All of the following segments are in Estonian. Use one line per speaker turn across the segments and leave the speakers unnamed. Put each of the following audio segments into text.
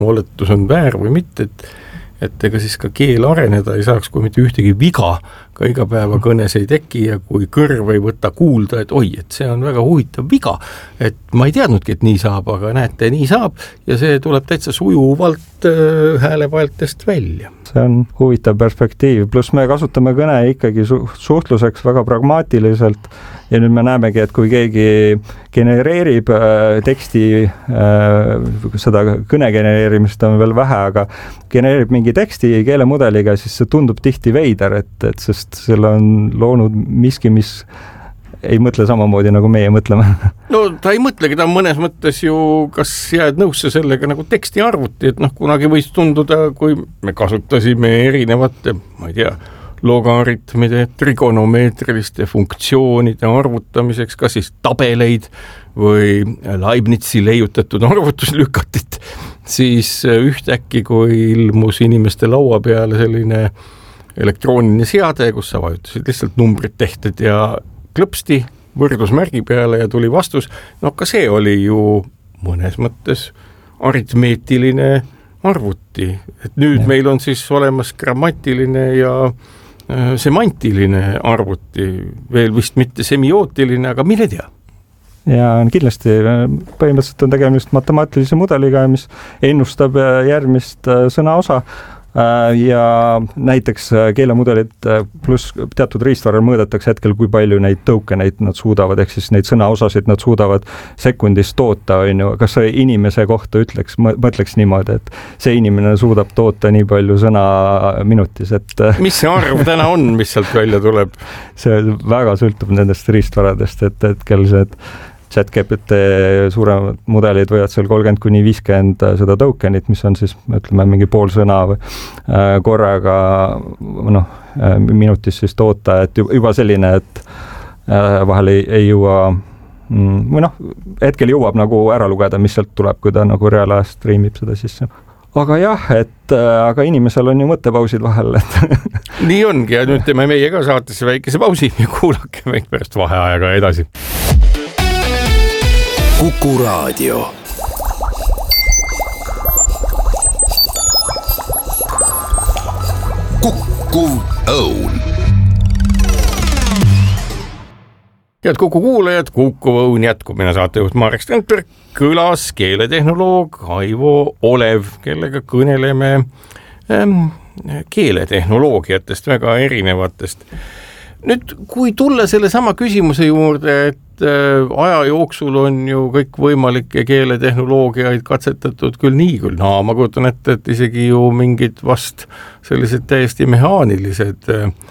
oletus on väär või mitte, et ega siis ka keel areneda ei saaks, kui mitte ühtegi viga ka igapäevakõnes ei teki ja kui kõrv ei võta kuulda, et oi, et see on väga huvitav viga, et ma ei teadnudki, et nii saab, aga näete, nii saab ja see tuleb täitsa sujuvalt häälepaeltest välja.
See on huvitav perspektiiv, pluss me kasutame kõne ikkagi suhtluseks väga pragmaatiliselt ja nüüd me näemegi, et kui keegi genereerib teksti, seda kõne genereerimist on veel vähe, aga genereerib mingi teksti keelemudeliga, siis see tundub tihti veider, et sest selle on loonud miski, mis ei mõtle samamoodi, nagu meie mõtleme.
No ta ei mõtlegi, ta mõnes mõttes ju, kas jääd nõusse sellega nagu teksti arvuti, et kunagi võis tunduda, kui me kasutasime erinevate, ma ei tea, logaritmide, trigonomeetriliste funktsioonide arvutamiseks, kas siis tabeleid või Leibnizi leiutatud arvutuslükatit, siis ühtäkki, kui ilmus inimeste laua peale selline elektrooniline seade, kus sa vajutasid lihtsalt numbrid tehted ja klõpsti võrdusmärgi peale ja tuli vastus, ka see oli ju mõnes mõttes aritmeetiline arvuti, et nüüd meil on siis olemas grammatiline ja semantiline arvuti, veel vist mitte semiootiline, aga mille tea?
Ja kindlasti põhimõtteliselt on tegemist matemaatilise mudeliga, mis ennustab järgmist sõnaosa ja näiteks keelemudelid pluss teatud riistvaral mõõdetakse hetkel, kui palju neid tokeneid nad suudavad, ehk siis neid sõnaosasid nad suudavad sekundis toota, kas inimese kohta mõtleks niimoodi, et see inimene suudab toota nii palju sõna minutis, et
mis see arv täna on, mis sealt välja tuleb?
See väga sõltub nendest riistvaradest, et hetkel see ChatGPT suuremad mudelid võivad seal 30–50 seda tokenit, mis on siis, ütleme, mingi pool sõna või korraga minutis siis toota, et juba selline, et vahel ei jõua või hetkel jõuab nagu ära lugeda, mis sealt tuleb, kui ta nagu reaalajas streamib seda sisse. Aga jah, aga inimesel on ju mõttepausid vahel.
Nii ongi ja nüüd teeme meie ka saatesse väikese pausi ja kuulake meid pärast vaheajaga edasi.
Kuku Raadio. Kukkuv õun.
Head Kuku kuulajad, Kukkuv õun jätkub. Mina saatejuht Marek Strandberg, külas keeletehnoloog Aivo Olev, kellega kõneleme keeletehnoloogiatest, väga erinevatest. Nüüd, kui tulla selle sama küsimuse juurde, et aja jooksul on ju kõik võimalikke keeletehnoloogiaid katsetatud küll nii, küll naa, ma kujutan ette, et isegi ju mingid vast sellised täiesti mehaanilised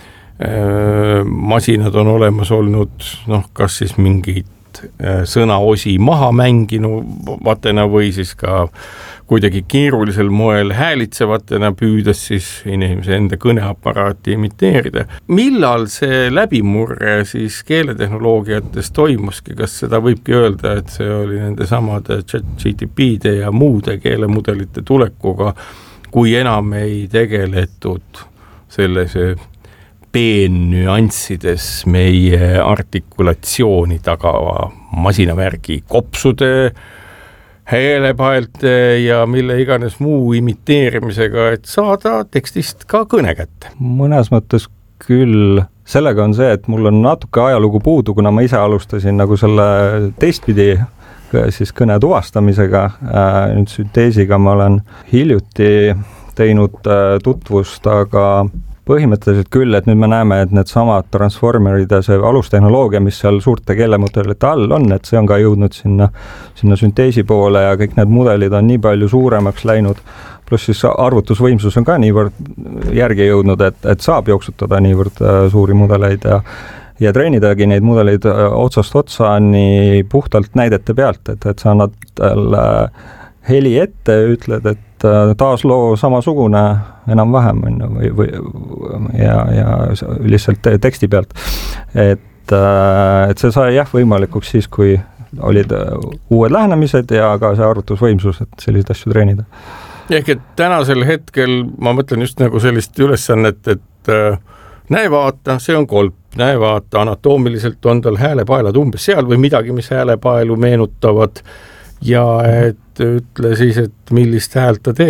masinad on olemas olnud, kas siis mingid sõnaosi maha mänginu vatena või siis ka kuidagi keerulisel moel häälitsevatena püüdes siis inimese enda kõneaparaati imiteerida. Millal see läbimurre siis keeletehnoloogiates toimuski? Kas seda võibki öelda, et see oli nende samade ChatGPT ja muude keelemudelite tulekuga, kui enam ei tegeletud sellise peennüanssides meie artikulatsiooni tagava masinavärgi kopsude, häälepaelte ja mille iganes muu imiteerimisega, et saada tekstist ka kõne kätte?
Mõnes mõttes küll. Sellega on see, et mul on natuke ajalugu puudu, kuna ma ise alustasin nagu selle teistpidi siis kõne tuvastamisega. Nüüd sünteesiga ma olen hiljuti teinud tutvust, aga põhimõtteliselt küll, et nüüd me näeme, et need samad transformerid ja see alustehnoloogia, mis seal suurte keelemudelite all on, et see on ka jõudnud sinna sünteesi poole ja kõik need mudelid on nii palju suuremaks läinud, pluss siis arvutusvõimsus on ka niivõrd järgi jõudnud, et saab jooksutada niivõrd suuri mudeleid ja treenidagi neid mudeleid otsast otsani puhtalt näidete pealt, et sa annad heli ette, ütled, et taasloo samasugune enam-vähem ja lihtsalt teksti pealt. Et see sai võimalikuks siis, kui olid uued lähenemised ja ka see arvutusvõimsus, et selliseid asju treenida.
Ehk et tänasel hetkel ma mõtlen just nagu sellist ülesannet, et näe vaata, see on kolp, näe vaata, anatoomiliselt on tal häälepaelad umbes seal või midagi, mis häälepaelu meenutavad ja et ütle siis, et millist häält ta teeb.